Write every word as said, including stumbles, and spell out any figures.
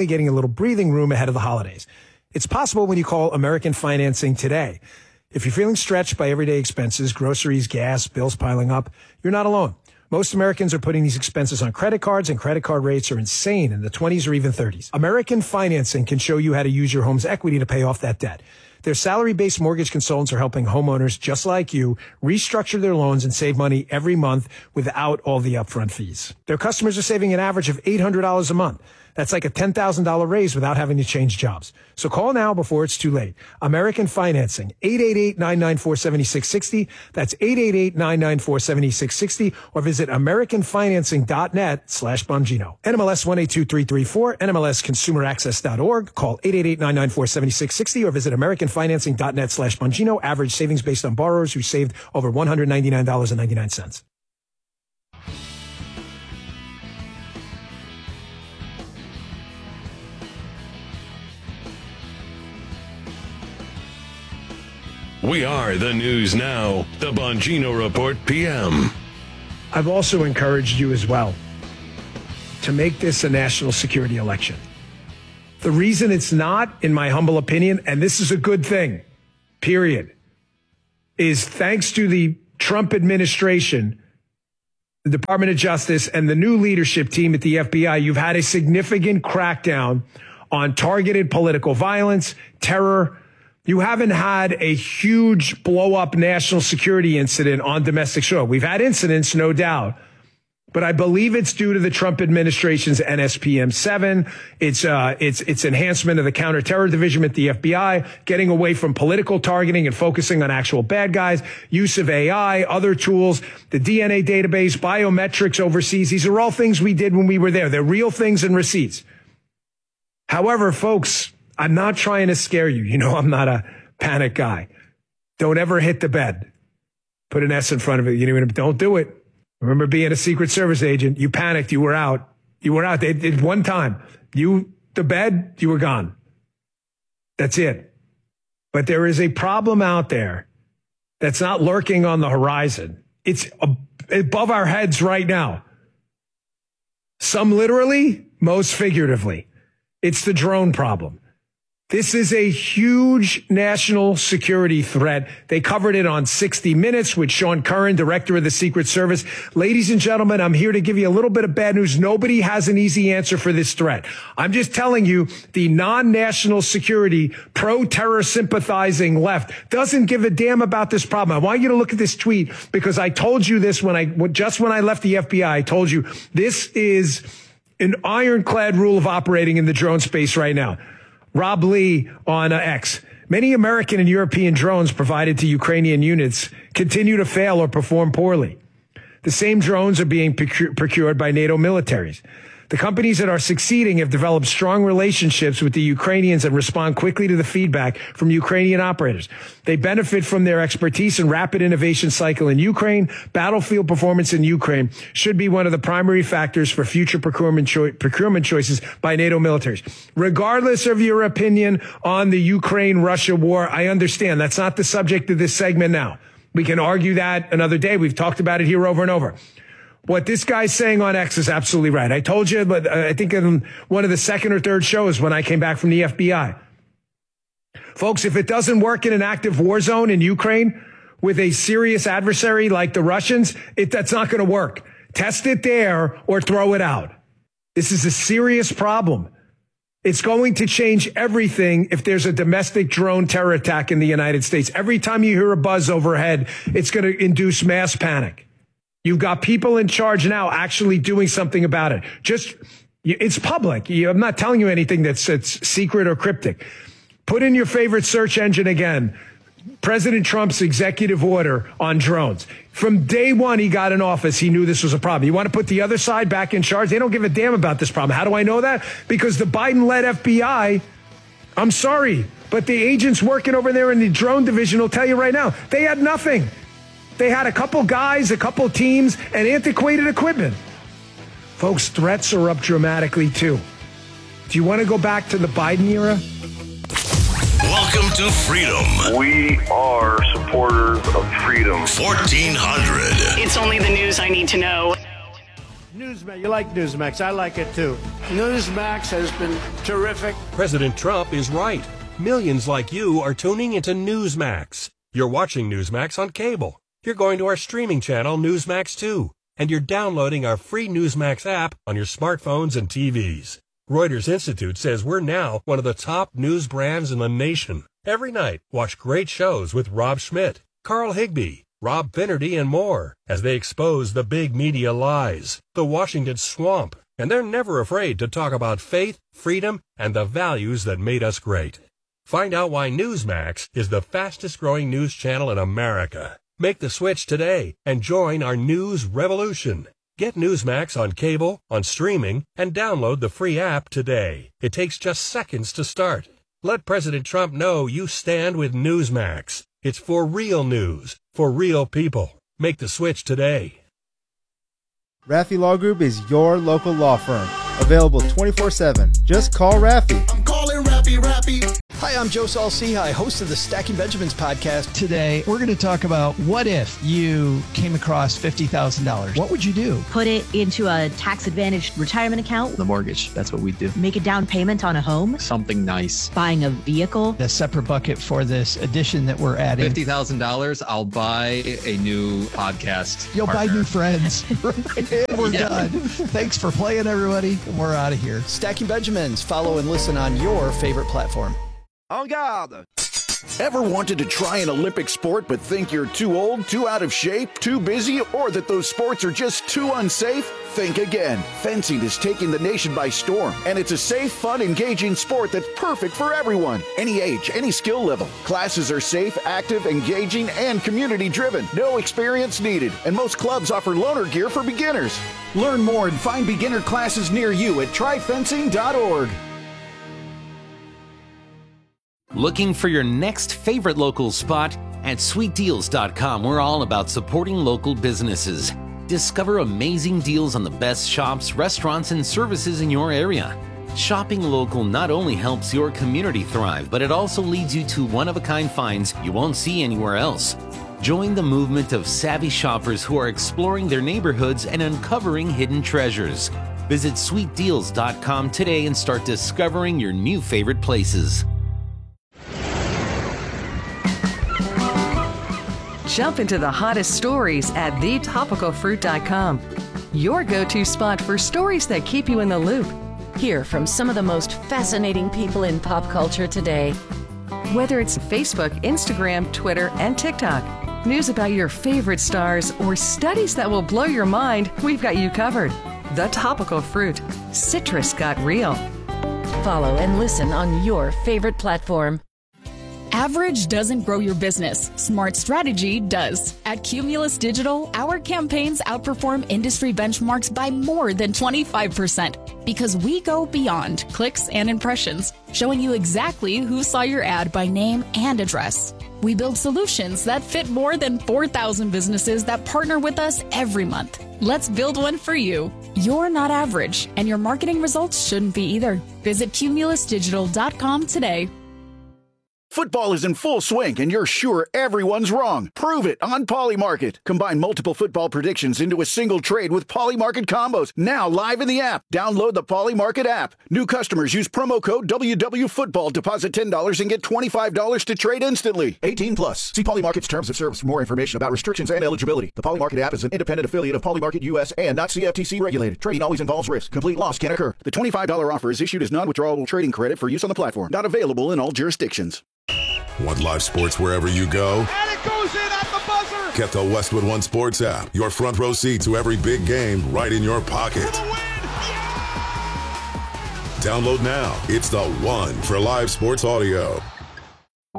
getting a little breathing room ahead of the holidays. It's possible when you call American Financing today. If you're feeling stretched by everyday expenses, groceries, gas, bills piling up, you're not alone. Most Americans are putting these expenses on credit cards, and credit card rates are insane in the twenties or even thirties. American Financing can show you how to use your home's equity to pay off that debt. Their salary-based mortgage consultants are helping homeowners just like you restructure their loans and save money every month without all the upfront fees. Their customers are saving an average of eight hundred dollars a month. That's like a ten thousand dollars raise without having to change jobs. So call now before it's too late. American Financing, eight eight eight, nine nine four, seven six six zero. That's eight eight eight, nine nine four, seven six six zero, or visit americanfinancing.net slash Bongino. N M L S one eight two three three four, N M L S consumer access dot org. Call eight eight eight, nine nine four, seven six six zero or visit americanfinancing.net slash Bongino. Average savings based on borrowers who saved over one hundred ninety-nine dollars and ninety-nine cents. We are the news now, the Bongino Report P M. I've also encouraged you as well to make this a national security election. The reason it's not, in my humble opinion, and this is a good thing, period, is thanks to the Trump administration, the Department of Justice, and the new leadership team at the F B I, you've had a significant crackdown on targeted political violence, terror. You haven't had a huge blow-up national security incident on domestic soil. We've had incidents, no doubt, but I believe it's due to the Trump administration's N S P M seven. It's uh, it's it's enhancement of the counterterror division at the F B I, getting away from political targeting and focusing on actual bad guys, use of A I, other tools, the D N A database, biometrics overseas. These are all things we did when we were there. They're real things and receipts. However, folks, I'm not trying to scare you. You know, I'm not a panic guy. Don't ever hit the bed. Put an S in front of it. You know, don't do it. Remember being a Secret Service agent. You panicked. You were out. You were out. They did one time. You, the bed, you were gone. That's it. But there is a problem out there that's not lurking on the horizon. It's above our heads right now. Some literally, most figuratively. It's the drone problem. This is a huge national security threat. They covered it on sixty minutes with Sean Curran, director of the Secret Service. Ladies and gentlemen, I'm here to give you a little bit of bad news. Nobody has an easy answer for this threat. I'm just telling you, the non-national security, pro-terror sympathizing left doesn't give a damn about this problem. I want you to look at this tweet because I told you this when I, just when I left the F B I, I told you this is an ironclad rule of operating in the drone space right now. Rob Lee on uh, X. Many American and European drones provided to Ukrainian units continue to fail or perform poorly. The same drones are being procure- procured by NATO militaries. The companies that are succeeding have developed strong relationships with the Ukrainians and respond quickly to the feedback from Ukrainian operators. They benefit from their expertise and rapid innovation cycle in Ukraine. Battlefield performance in Ukraine should be one of the primary factors for future procurement, cho- procurement choices by NATO militaries. Regardless of your opinion on the Ukraine-Russia war, I understand that's not the subject of this segment now. We can argue that another day. We've talked about it here over and over. What this guy's saying on X is absolutely right. I told you, but I think in one of the second or third shows when I came back from the F B I. Folks, if it doesn't work in an active war zone in Ukraine with a serious adversary like the Russians, it, that's not going to work. Test it there or throw it out. This is a serious problem. It's going to change everything if there's a domestic drone terror attack in the United States. Every time you hear a buzz overhead, it's going to induce mass panic. You've got people in charge now actually doing something about it. Just, it's public. I'm not telling you anything that's, that's secret or cryptic. Put in your favorite search engine again. President Trump's executive order on drones. From day one he got in office, he knew this was a problem. You want to put the other side back in charge? They don't give a damn about this problem. How do I know that? Because the Biden-led F B I, I'm sorry, but the agents working over there in the drone division will tell you right now, they had nothing. They had a couple guys, a couple teams, and antiquated equipment. Folks, threats are up dramatically, too. Do you want to go back to the Biden era? Welcome to freedom. We are supporters of freedom. fourteen hundred. It's only the news I need to know. Newsmax. You like Newsmax. I like it too. Newsmax has been terrific. President Trump is right. Millions like you are tuning into Newsmax. You're watching Newsmax on cable. You're going to our streaming channel, Newsmax two. And you're downloading our free Newsmax app on your smartphones and T Vs. Reuters Institute says we're now one of the top news brands in the nation. Every night, watch great shows with Rob Schmidt, Carl Higbie, Rob Finnerty, and more as they expose the big media lies, the Washington swamp, and they're never afraid to talk about faith, freedom, and the values that made us great. Find out why Newsmax is the fastest-growing news channel in America. Make the switch today and join our news revolution. Get Newsmax on cable, on streaming, and download the free app today. It takes just seconds to start. Let President Trump know you stand with Newsmax. It's for real news, for real people. Make the switch today. Raffi Law Group is your local law firm. Available twenty-four seven. Just call Raffi. I'm calling Raffi, Raffi. Hi, I'm Joe Saul-Sehy, host of the Stacking Benjamins podcast. Today, we're going to talk about what if you came across fifty thousand dollars. What would you do? Put it into a tax-advantaged retirement account. The mortgage, that's what we do. Make a down payment on a home. Something nice. Buying a vehicle. A separate bucket for this addition that we're adding. fifty thousand dollars, I'll buy a new podcast You'll partner. buy new friends. And we're yeah. done. Thanks for playing, everybody. We're out of here. Stacking Benjamins. Follow and listen on your favorite platform. En garde. Ever wanted to try an Olympic sport but think you're too old, too out of shape, too busy, or that those sports are just too unsafe? Think again. Fencing is taking the nation by storm, and it's a safe, fun, engaging sport that's perfect for everyone. Any age, any skill level. Classes are safe, active, engaging, and community-driven. No experience needed, and most clubs offer loaner gear for beginners. Learn more and find beginner classes near you at try fencing dot org. Looking for your next favorite local spot? At sweet deals dot com, we're all about supporting local businesses. Discover amazing deals on the best shops, restaurants, and services in your area. Shopping local not only helps your community thrive, but it also leads you to one-of-a-kind finds you won't see anywhere else. Join the movement of savvy shoppers who are exploring their neighborhoods and uncovering hidden treasures. Visit sweet deals dot com today and start discovering your new favorite places. Jump into the hottest stories at the topical fruit dot com. Your go-to spot for stories that keep you in the loop. Hear from some of the most fascinating people in pop culture today. Whether it's Facebook, Instagram, Twitter, and TikTok, news about your favorite stars, or studies that will blow your mind, we've got you covered. The Topical Fruit. Citrus got real. Follow and listen on your favorite platform. Average doesn't grow your business. Smart strategy does. At Cumulus Digital, our campaigns outperform industry benchmarks by more than twenty-five percent because we go beyond clicks and impressions, showing you exactly who saw your ad by name and address. We build solutions that fit more than four thousand businesses that partner with us every month. Let's build one for you. You're not average, and your marketing results shouldn't be either. Visit cumulus digital dot com today. Football is in full swing, and you're sure everyone's wrong. Prove it on Polymarket. Combine multiple football predictions into a single trade with Polymarket combos. Now live in the app. Download the Polymarket app. New customers use promo code W W Football. Deposit ten dollars and get twenty-five dollars to trade instantly. eighteen plus. See Polymarket's terms of service for more information about restrictions and eligibility. The Polymarket app is an independent affiliate of Polymarket U S and not C F T C regulated. Trading always involves risk. Complete loss can occur. The twenty-five dollars offer is issued as non-withdrawable trading credit for use on the platform. Not available in all jurisdictions. Want live sports wherever you go? And it goes in at the buzzer! Get the Westwood One Sports app. Your front row seat to every big game right in your pocket. For the win! Yeah! Download now. It's the one for live sports audio.